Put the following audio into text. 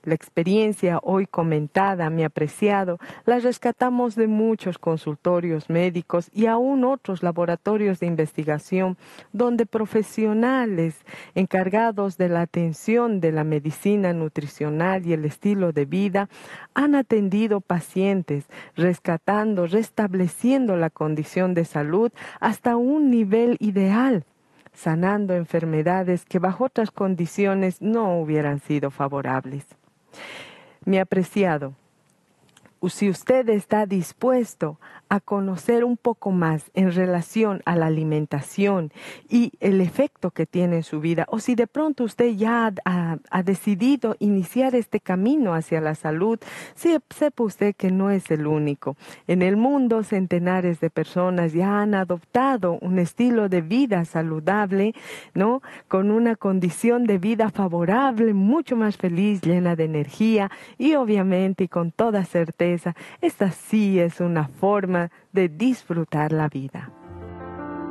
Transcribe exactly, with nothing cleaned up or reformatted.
La experiencia hoy comentada, mi apreciado, la rescatamos de muchos consultorios médicos y aún otros laboratorios de investigación donde profesionales encargados de la atención de la medicina nutricional y el estilo de vida han atendido pacientes, rescatando, restableciendo la condición de salud hasta un nivel ideal, sanando enfermedades que bajo otras condiciones no hubieran sido favorables. Mi apreciado, si usted está dispuesto a conocer un poco más en relación a la alimentación y el efecto que tiene en su vida, o si de pronto usted ya ha, ha decidido iniciar este camino hacia la salud, sí, sepa usted que no es el único. En el mundo, centenares de personas ya han adoptado un estilo de vida saludable, ¿no? Con una condición de vida favorable, mucho más feliz, llena de energía y obviamente y con toda certeza, esta sí es una forma de disfrutar la vida.